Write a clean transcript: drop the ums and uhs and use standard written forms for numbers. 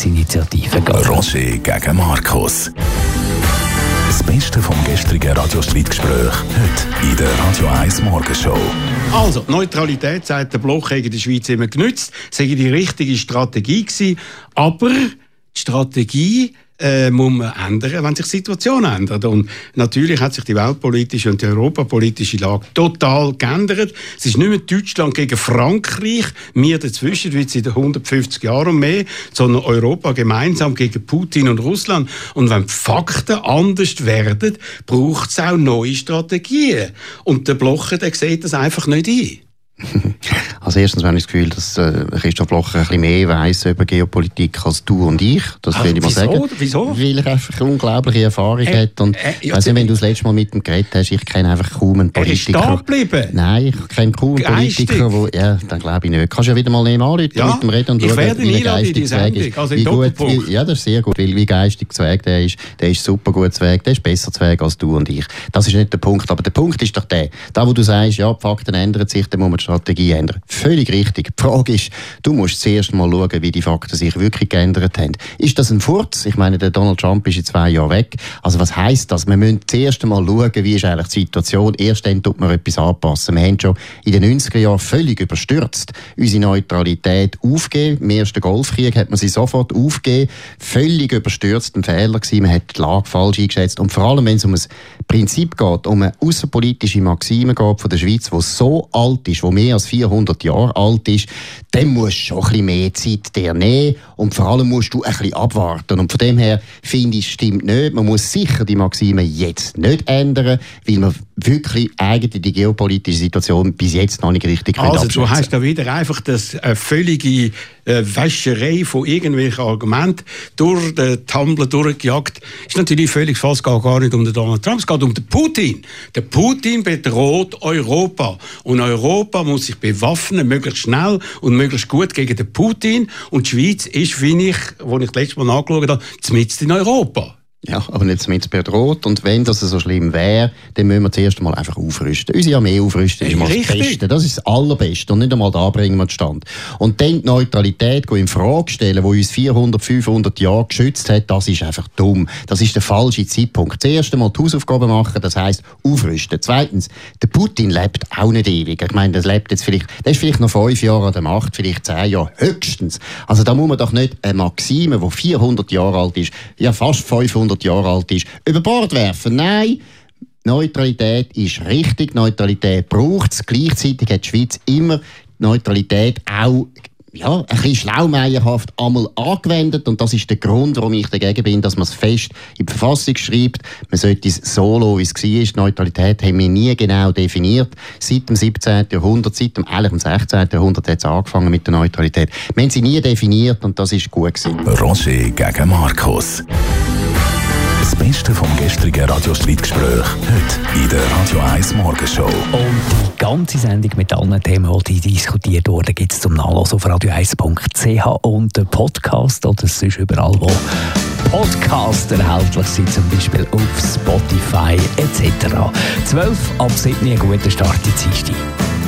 Volksinitiative gehen. Roger gegen Markus. Das Beste vom gestrigen Radiostreitgespräch heute in der Radio 1 Morgenshow. Also, Neutralität, sagt der Bloch, in der Schweiz immer genützt. Das sei die richtige Strategie gewesen. Aber die Strategie muss man ändern, wenn sich die Situation ändert. Und natürlich hat sich die weltpolitische und die europapolitische Lage total geändert. Es ist nicht mehr Deutschland gegen Frankreich, wir dazwischen, wie seit 150 Jahren und mehr, sondern Europa gemeinsam gegen Putin und Russland. Und wenn die Fakten anders werden, braucht es auch neue Strategien. Und der Blocher, der sieht das einfach nicht ein. Also erstens habe ich das Gefühl, dass Christoph Blocher ein bisschen mehr weiss über Geopolitik als du und ich. Das will ich mal sagen. Wieso? Weil er einfach eine unglaubliche Erfahrung hat. Und ich weiss nicht, wenn du das letzte Mal mit ihm geredet hast, ich kenne einfach kaum einen Politiker. Er ist da geblieben? Nein, ich kenne kaum einen Politiker, wo, ja, dann glaube ich nicht. Kannst du ja wieder mal anrufen mit ihm reden und schauen, wie geistig Zweig ist. Also Ja, das ist sehr gut, weil wie geistig Zweig der ist super gut Zweig, der ist besser Zweig als du und ich. Das ist nicht der Punkt. Aber der Punkt ist doch der, da wo du sagst, ja, die Fakten ändern sich, dann muss man die Strategie ändern. Völlig richtig. Die Frage ist, du musst zuerst mal schauen, wie die Fakten sich wirklich geändert haben. Ist das ein Furz? Ich meine, der Donald Trump ist in 2 Jahren weg. Also was heisst das? Wir müssen zuerst mal schauen, wie ist eigentlich die Situation. Erst dann tut man etwas anpassen. Wir haben schon in den 90er Jahren völlig überstürzt unsere Neutralität aufgegeben. Im ersten Golfkrieg hat man sie sofort aufgegeben. Völlig überstürzt, ein Fehler gewesen. Man hat die Lage falsch eingeschätzt. Und vor allem, wenn es um ein Prinzip geht, um eine außenpolitische Maxime geht von der Schweiz, die so alt ist, die mehr als 400 Jahre alt ist, dann musst du schon ein bisschen mehr Zeit dir nehmen und vor allem musst du ein bisschen abwarten. Und von dem her finde ich, stimmt nicht. Man muss sicher die Maxime jetzt nicht ändern, weil man wirklich eigentlich die geopolitische Situation bis jetzt noch nicht richtig abschätzen. Also du hast da wieder einfach das völlige Wäscherei von irgendwelchen Argumenten durch den Tumblr durchgejagt. Ist natürlich völlig falsch, es geht gar nicht um den Donald Trump, es geht um den Putin. Der Putin bedroht Europa. Und Europa muss sich bewaffnen, möglichst schnell und möglichst gut gegen den Putin. Und die Schweiz ist, wie ich, als ich das letzte Mal nachgeschaut habe, mitten in Europa. Ja, aber nicht mit bedroht. Und wenn das so schlimm wäre, dann müssen wir zuerst einmal einfach aufrüsten. Unsere Armee aufrüsten ist mal das Beste. Das ist das Allerbeste. Und nicht einmal da bringen wir den Stand. Und dann die Neutralität in Frage stellen, die uns 400, 500 Jahre geschützt hat, das ist einfach dumm. Das ist der falsche Zeitpunkt. Zuerst einmal die Hausaufgaben machen, das heisst aufrüsten. Zweitens, der Putin lebt auch nicht ewig. Ich meine, der ist vielleicht noch 5 Jahre an der Macht, vielleicht 10 Jahre höchstens. Also da muss man doch nicht eine Maxime, die 400 Jahre alt ist, ja fast 500 Jahre alt ist, über Bord werfen. Nein, Neutralität ist richtig, Neutralität braucht es. Gleichzeitig hat die Schweiz immer Neutralität auch ein bisschen schlaumeierhaft einmal angewendet. Und das ist der Grund, warum ich dagegen bin, dass man es fest in die Verfassung schreibt. Man sollte es so lassen, wie es war. Die Neutralität haben wir nie genau definiert. Seit dem 17. Jahrhundert, seit dem 16. Jahrhundert hat es angefangen mit der Neutralität. Wir haben sie nie definiert und das ist gut gewesen. Roger gegen Markus. Das Beste vom gestrigen Radiostreitgespräch heute in der Radio 1 Morgenshow. Und die ganze Sendung mit allen Themen, die diskutiert wurden, gibt es zum Nachlesen auf radio1.ch und den Podcast oder sonst überall, wo Podcasts erhältlich sind, zum Beispiel auf Spotify etc. 12 ab 7 ein guter Start in die Dienstag.